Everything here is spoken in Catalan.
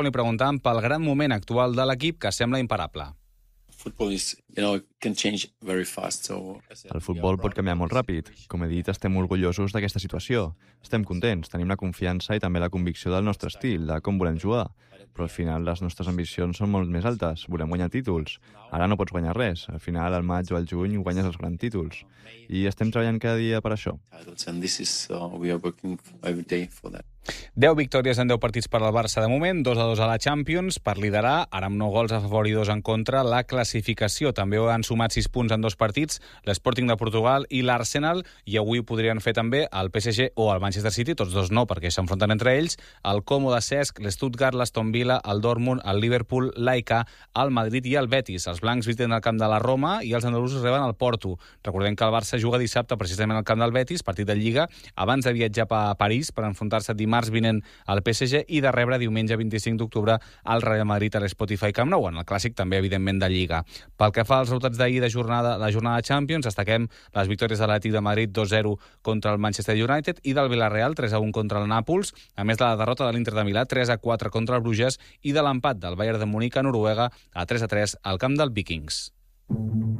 Li preguntàvem pel gran moment actual de l'equip, que sembla imparable. El futbol pot canviar molt ràpid. Com he dit, estem orgullosos d'aquesta situació. Estem contents, tenim la confiança i també la convicció del nostre estil, de com volem jugar. Però al final les nostres ambicions són molt més altes. Volem guanyar títols. Ara no pots guanyar res. Al final, al maig o al juny, guanyes els grans títols. I estem treballant cada dia per això. 10 victòries en 10 partits per al Barça de moment, 2-2 a la Champions, per liderar, ara amb 9 gols a favor i 2 en contra, la classificació. També han sumat 6 punts en 2 partits, l'Sporting de Portugal i l'Arsenal, i avui podrien fer també el PSG o el Manchester City, tots dos no, perquè s'enfronten entre ells, el Como de Cesc, l'Stuttgart, l'Aston Villa, el Dortmund, el Liverpool, l'AEK, el Madrid i el Betis. Els blancs visiten el camp de la Roma i els andalusos reben el Porto. Recordem que el Barça juga dissabte precisament al camp del Betis, partit de Lliga, abans de viatjar a París per enfrontar-se dimarts vinent al PSG i de rebre diumenge 25 d'octubre al Real Madrid a l'Spotify Camp Nou, en el clàssic també, evidentment, de Lliga. Pel que fa als resultats d'ahir de la jornada de Champions, destaquem les victòries de l'Atlètic de Madrid 2-0 contra el Manchester United i del Villarreal 3-1 contra el Nàpols, a més de la derrota de l'Inter de Milà 3-4 contra el Bruges i de l'empat del Bayern de Munic a Noruega a 3-3 al camp del Vikings.